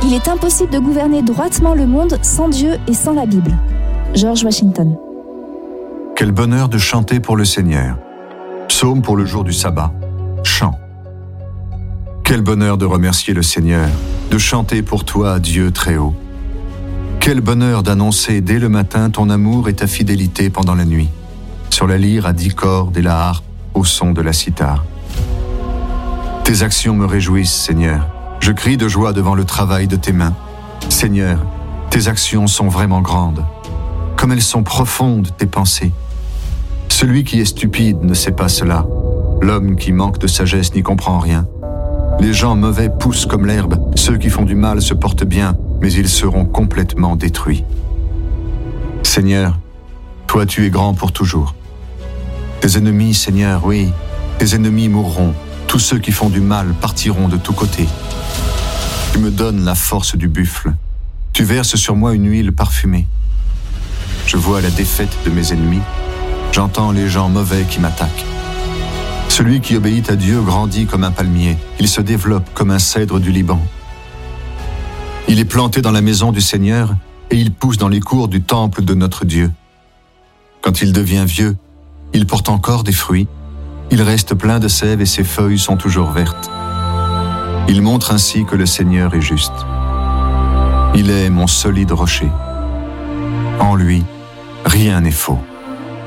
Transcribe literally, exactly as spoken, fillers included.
Il est impossible de gouverner droitement le monde sans Dieu et sans la Bible. George Washington. Quel bonheur de chanter pour le Seigneur. Psaume pour le jour du sabbat. Chant. Quel bonheur de remercier le Seigneur, de chanter pour toi, Dieu très haut. Quel bonheur d'annoncer dès le matin ton amour et ta fidélité pendant la nuit, sur la lyre à dix cordes et la harpe au son de la cithare. Tes actions me réjouissent, Seigneur. Je crie de joie devant le travail de tes mains. Seigneur, tes actions sont vraiment grandes. Comme elles sont profondes, tes pensées. Celui qui est stupide ne sait pas cela. L'homme qui manque de sagesse n'y comprend rien. Les gens mauvais poussent comme l'herbe. Ceux qui font du mal se portent bien, mais ils seront complètement détruits. Seigneur, toi tu es grand pour toujours. Tes ennemis, Seigneur, oui, tes ennemis mourront. Tous ceux qui font du mal partiront de tous côtés. Tu me donnes la force du buffle. Tu verses sur moi une huile parfumée. Je vois la défaite de mes ennemis. J'entends les gens mauvais qui m'attaquent. Celui qui obéit à Dieu grandit comme un palmier. Il se développe comme un cèdre du Liban. Il est planté dans la maison du Seigneur et il pousse dans les cours du temple de notre Dieu. Quand il devient vieux, il porte encore des fruits. Il reste plein de sève et ses feuilles sont toujours vertes. Il montre ainsi que le Seigneur est juste. Il est mon solide rocher. En lui, rien n'est faux.